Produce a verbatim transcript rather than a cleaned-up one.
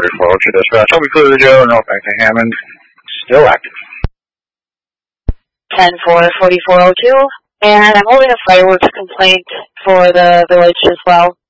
forty-four oh two dispatch. Toby Clujo, North back to Hammond. Still active. ten four forty-four oh two. And I'm holding a fireworks complaint for the village as well.